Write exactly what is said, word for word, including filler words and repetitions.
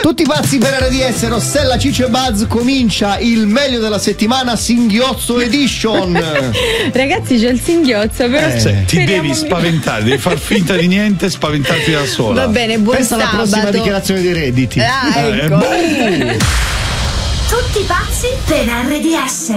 Tutti pazzi per R D S, Rossella, Ciccio e Buzz, comincia il meglio della settimana Singhiozzo Edition. Ragazzi, c'è il singhiozzo, però eh, sì, ti devi spaventare, devi far finta di niente, spaventarti da sola. Va bene, buon Pensa sabato. alla prossima dichiarazione dei redditi. Ah, ecco. Eh, Tutti pazzi per R D S.